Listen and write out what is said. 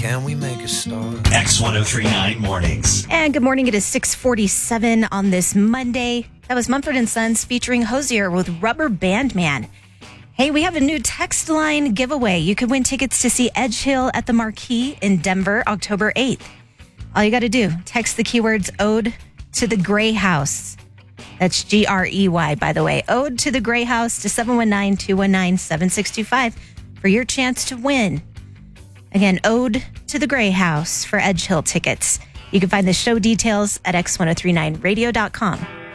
Can we make a start? X1039 Mornings. And good morning. It is 6:47 on this Monday. That was Mumford & Sons featuring Hosier with Rubber Band Man. Hey, we have a new text line giveaway. You could win tickets to see Edge Hill at the Marquee in Denver, October 8th. All you got to do, text the keywords Ode to the Gray House. That's Grey, by the way. Ode to the Gray House to 719-219-7625 for your chance to win. Again, Ode to the Gray House for Edge Hill tickets. You can find the show details at x1039radio.com.